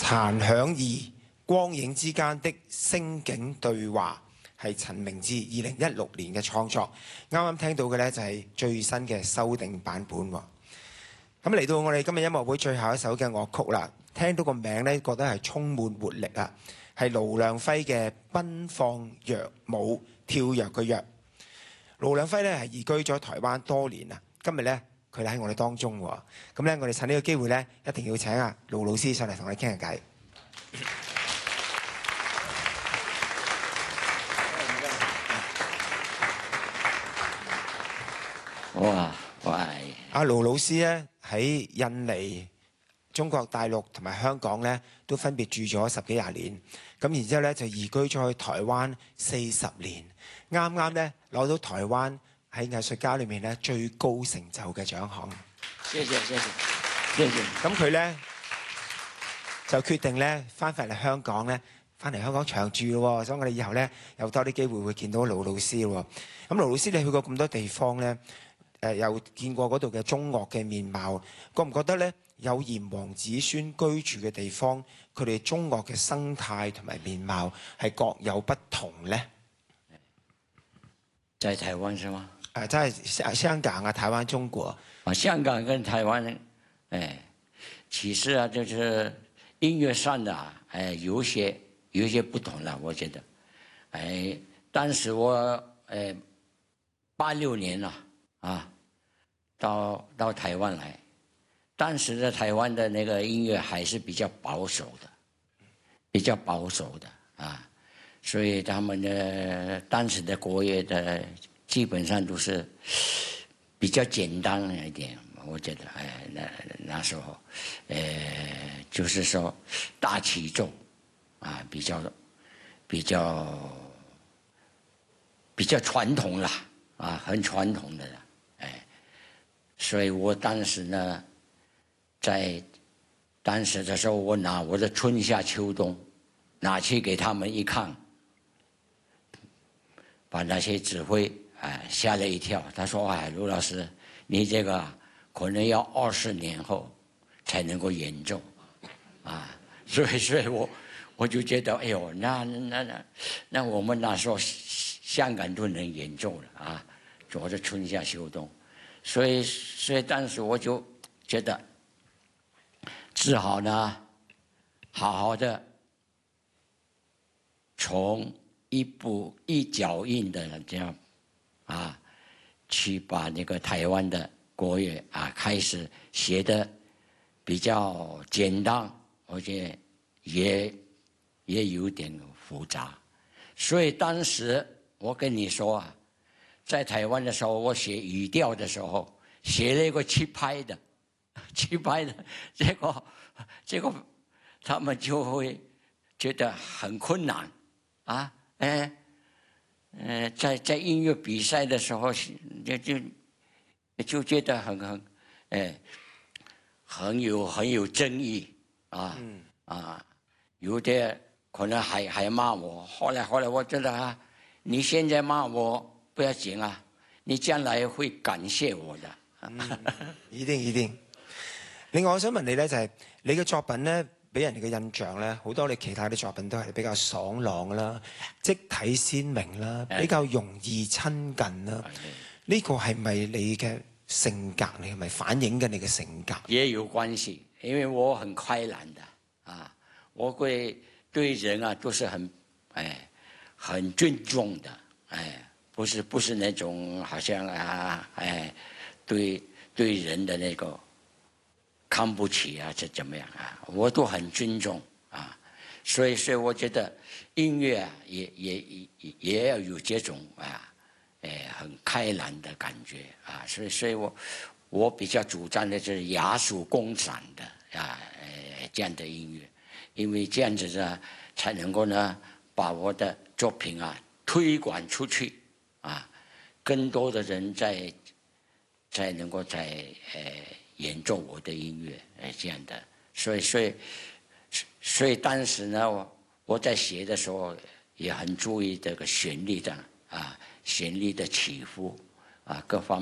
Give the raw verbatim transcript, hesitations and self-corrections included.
殘響二光影之間的星景對話係陳明志二零一六年嘅創作。啱啱聽到嘅呢，就係最新嘅修訂版本喎。咁嚟到我哋今日音樂會最後一首嘅樂曲啦，聽到個名呢，覺得係充滿活力啊！係盧亮輝嘅《奔放躍舞》，跳躍嘅躍。盧亮輝呢係移居咗台灣多年啊，今日呢，佢喺我哋當中喎。咁呢，我哋趁呢個機會呢，一定要請阿盧老師上嚟同我哋傾下偈。 哇！喂， 阿盧老師咧喺印尼、中國大陸同埋香港咧都分別住咗十幾廿年，咁然之後咧就移居咗去台灣四十年，啱啱咧攞到台灣喺藝術家裏面咧最高成就嘅獎項。 謝謝謝謝謝謝。 咁佢咧就決定咧翻返嚟香港咧，翻嚟香港長住咯，所以我哋以後咧有多啲機會會見到盧老師咯。咁盧老師你去過咁多地方咧？誒又見過嗰度嘅中樂嘅面貌，覺唔覺得咧有炎黃子孫居住嘅地方，佢哋中樂嘅生態同埋面貌係各有不同咧？ 在台灣是嗎？ 誒，即係香港啊、台灣、中國啊，香港跟台灣，誒，其實啊，就是音樂上的啊，誒，有些有些不同啦，我覺得，誒，當時我誒八六年啦，啊。到到台灣來，當時的台灣的那個音樂還是比較保守的，比較保守的啊，所以他們的當時的國樂的基本上都是比較簡單一點，我覺得哎，那那時候，呃，就是說大起奏啊，比較比較比較傳統啦，啊，很傳統的啦。所以我當時呢，在當時的時候，我拿我的春夏秋冬拿去給他們一看，把那些指揮哎嚇了一跳。他說：“哎，盧老師，你這個可能要二十年後才能夠演奏啊。”所以，所以我我就覺得，哎呦，那那那那我們那時候香港都能演奏了啊，我的春夏秋冬。所以，所以當時我就覺得，只好呢，好好的從一步一腳印的這樣啊，去把那個台灣的國樂啊開始學得比較簡單，而且也也有點複雜。所以當時我跟你說啊。在台灣的時候，我學語調的時候，學了一個七拍的，七拍的，這個這個，他們就會覺得很困難啊！哎，呃，在在音樂比賽的時候，就就就覺得很很，哎，很有很有爭議啊、嗯、啊！有的可能還還罵我，後來後來我覺得啊，你現在罵我。不要緊啊！你將來會感謝我的。嗯、 一定一定。另外，我想問你咧，就係、是、你嘅作品咧，俾人哋嘅印象咧，好多你其他啲作品都係比較爽朗啦、即體鮮明啦、比較容易親近啦。呢個係咪你嘅性格？你係咪反映緊你嘅性格？ 也有關係，因為我很開朗的啊，我會對人啊都是很哎很尊重的哎。不是不是那種好像啊，哎，對對人的那個看不起啊，這怎麼樣啊？我都很尊重啊，所以所以我覺得音樂啊，也也也也要有這種啊，哎，很開朗的感覺啊，所以所以我我比較主張的就是雅俗共賞的啊，哎，這樣的音樂，因為這樣子呢，才能夠呢把我的作品啊推廣出去。啊，更多的人在在能夠在誒、呃、演奏我的音樂誒、呃、這樣的，所以所以所以當時呢，我我在寫的時候也很注意這個旋律的啊，旋律的起伏啊，各方面。